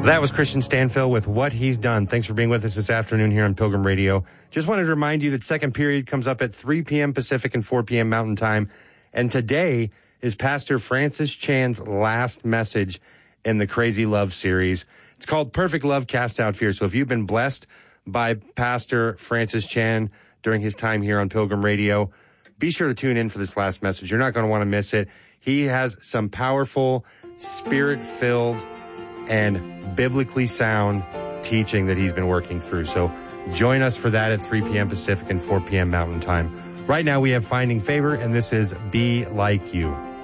That was Christian Stanfill with What He's Done. Thanks for being with us this afternoon here on Pilgrim Radio. Just wanted to remind you that second period comes up at 3 p.m. Pacific and 4 p.m. Mountain Time. And today is Pastor Francis Chan's last message in the Crazy Love series. It's called Perfect Love Cast Out Fear. So if you've been blessed by Pastor Francis Chan during his time here on Pilgrim Radio, be sure to tune in for this last message. You're not going to want to miss it. He has some powerful, spirit-filled, and biblically sound teaching that he's been working through. So join us for that at 3 p.m. Pacific and 4 p.m. Mountain Time. Right now we have Finding Favor, and this is Be Like You.